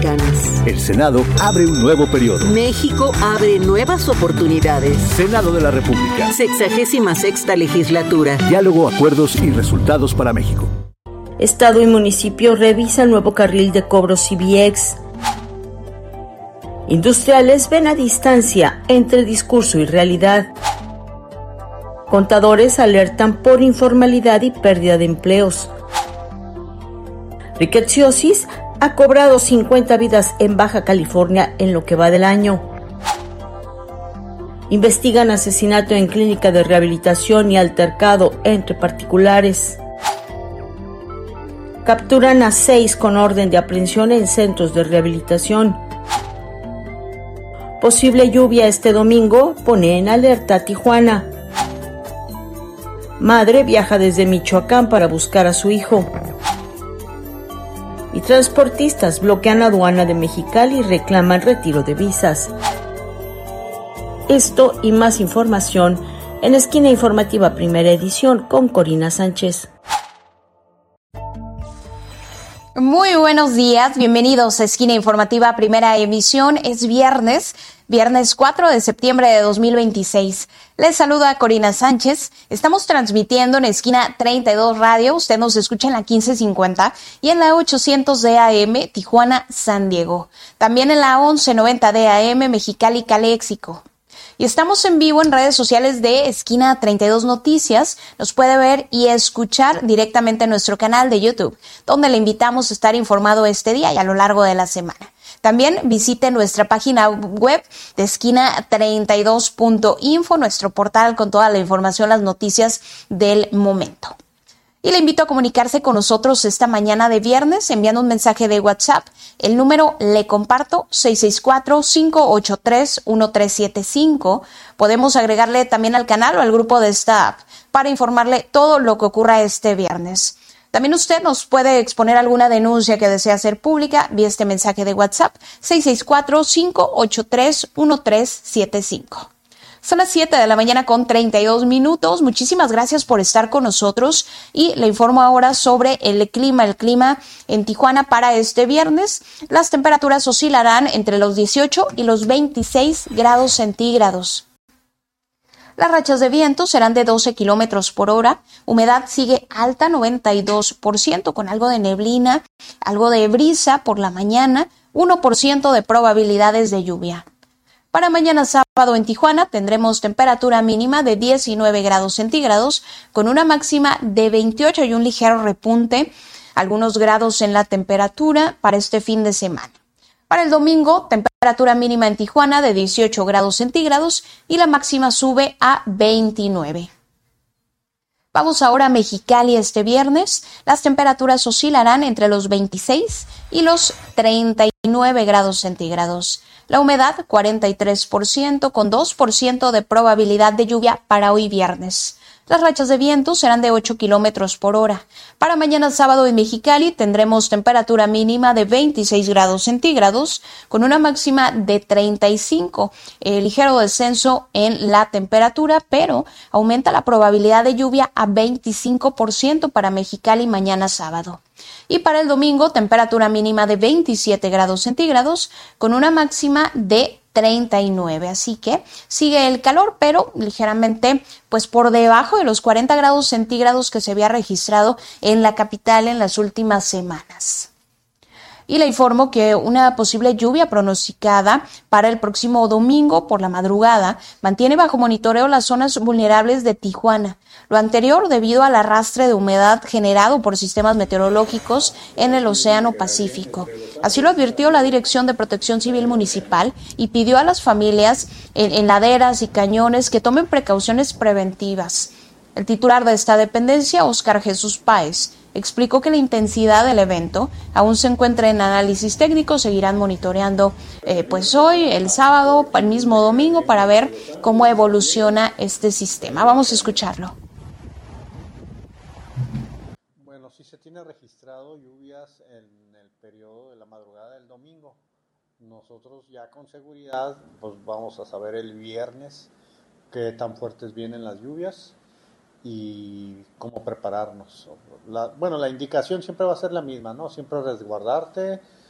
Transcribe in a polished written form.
mexicanas. El Senado abre un nuevo periodo. México abre nuevas oportunidades. Senado de la República. 66ª legislatura. Diálogo, acuerdos y resultados para México. Estado y municipio revisa el nuevo carril de cobro CBX. Industriales ven a distancia entre discurso y realidad. Contadores alertan por informalidad y pérdida de empleos. Rickettsiosis ha cobrado 50 vidas en Baja California en lo que va del año. Investigan asesinato en clínica de rehabilitación y altercado entre particulares. Capturan a 6 con orden de aprehensión en centros de rehabilitación. Posible lluvia este domingo pone en alerta a Tijuana. Madre viaja desde Michoacán para buscar a su hijo. Y transportistas bloquean aduana de Mexicali y reclaman retiro de visas. Esto y más información en Esquina Informativa Primera Edición con Corina Sánchez. Muy buenos días, bienvenidos a Esquina Informativa Primera Emisión. Es viernes 4 de septiembre de 2026. Les saluda Corina Sánchez. Estamos transmitiendo en Esquina 32 Radio. Usted nos escucha en la 1550 y en la 800 de AM Tijuana, San Diego. También en la 1190 de AM Mexicali, Caléxico. Y estamos en vivo en redes sociales de Esquina 32 Noticias. Nos puede ver y escuchar directamente en nuestro canal de YouTube, donde le invitamos a estar informado este día y a lo largo de la semana. También visite nuestra página web de esquina32.info, nuestro portal con toda la información, las noticias del momento. Y le invito a comunicarse con nosotros esta mañana de viernes enviando un mensaje de WhatsApp. El número le comparto, 664-583-1375. Podemos agregarle también al canal o al grupo de staff para informarle todo lo que ocurra este viernes. También usted nos puede exponer alguna denuncia que desea hacer pública vía este mensaje de WhatsApp, 664-583-1375. Son las 7 de la mañana con 32 minutos. Muchísimas gracias por estar con nosotros y le informo ahora sobre el clima. El clima en Tijuana para este viernes. Las temperaturas oscilarán entre los 18 y los 26 grados centígrados. Las rachas de viento serán de 12 kilómetros por hora. Humedad sigue alta, 92%, con algo de neblina, algo de brisa por la mañana, 1% de probabilidades de lluvia. Para mañana sábado en Tijuana tendremos temperatura mínima de 19 grados centígrados con una máxima de 28 y un ligero repunte, algunos grados en la temperatura para este fin de semana. Para el domingo, temperatura mínima en Tijuana de 18 grados centígrados y la máxima sube a 29. Vamos ahora a Mexicali este viernes. Las temperaturas oscilarán entre los 26 y los 39 grados centígrados. La humedad 43% con 2% de probabilidad de lluvia para hoy viernes. Las rachas de viento serán de 8 kilómetros por hora. Para mañana sábado en Mexicali tendremos temperatura mínima de 26 grados centígrados con una máxima de 35. Ligero descenso en la temperatura, pero aumenta la probabilidad de lluvia a 25% para Mexicali mañana sábado. Y para el domingo, temperatura mínima de 27 grados centígrados con una máxima de 39. Así que sigue el calor, pero ligeramente pues por debajo de los 40 grados centígrados que se había registrado en la capital en las últimas semanas. Y le informo que una posible lluvia pronosticada para el próximo domingo por la madrugada mantiene bajo monitoreo las zonas vulnerables de Tijuana. Lo anterior debido al arrastre de humedad generado por sistemas meteorológicos en el Océano Pacífico. Así lo advirtió la Dirección de Protección Civil Municipal y pidió a las familias en laderas y cañones que tomen precauciones preventivas. El titular de esta dependencia, Óscar Jesús Páez, explicó que la intensidad del evento aún se encuentra en análisis técnico. Seguirán monitoreando pues hoy, el sábado, el mismo domingo para ver cómo evoluciona este sistema. Vamos a escucharlo. Bueno, sí se tiene registrado lluvias en el periodo de la madrugada del domingo. Nosotros ya con seguridad pues vamos a saber el viernes qué tan fuertes vienen las lluvias y cómo prepararnos. La indicación siempre va a ser la misma, ¿no? Siempre resguardarte,